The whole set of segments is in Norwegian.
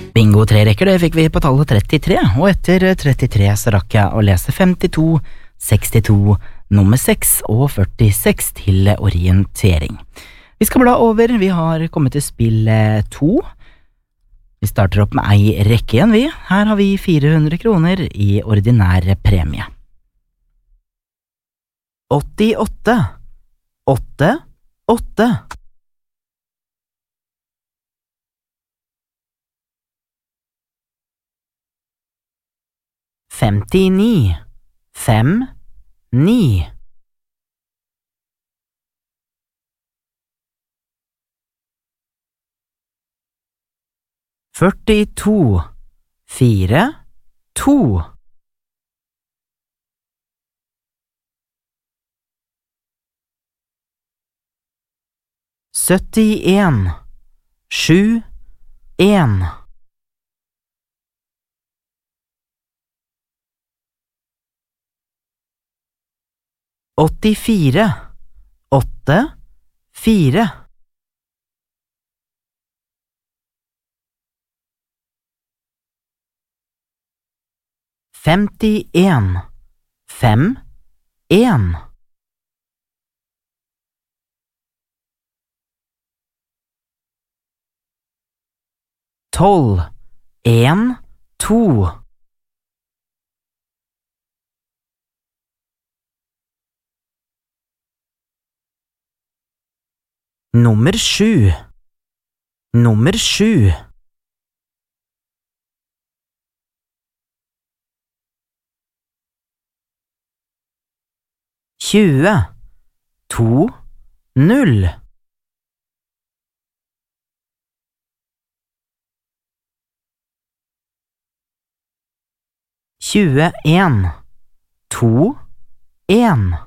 Bingo 3 rekker, det fikk vi på tallet 33, og etter 33 så rakk jeg å lese 52, 62, nummer 6 og 46 til orientering. Vi skal bla over, vi har kommet til spill 2. Vi starter opp med ei rekke igjen, vi. Her har vi 400 kroner i ordinær premie. 88, 8, 8. 59, 5, 9. 42, 4, 2. 71, 7, 1. 84, 8, 4. 51, 5, 1. 12, 1, 2. 7, nummer 7. 20, 2, 0. 21, 2, 1.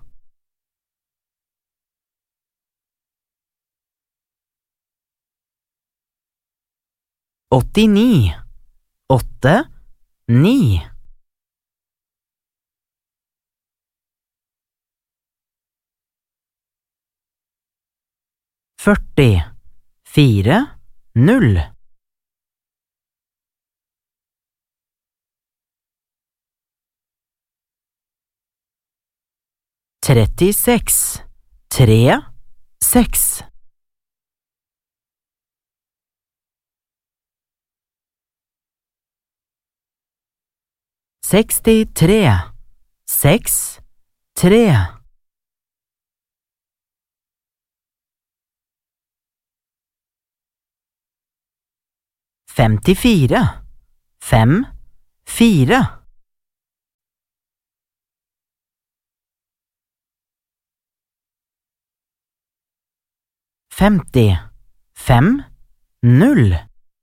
89, 8, 9. 40, 4, 0. 36, 3, 6. 63, 6, 3. 54, 5, 4. 50, 5, 0.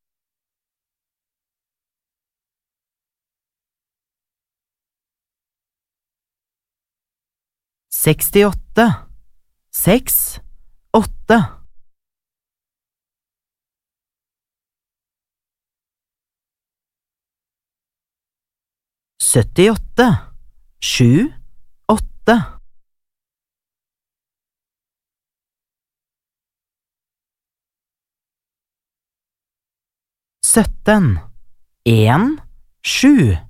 68, 6, 8. 78, 7, 8. 17, 1, 7.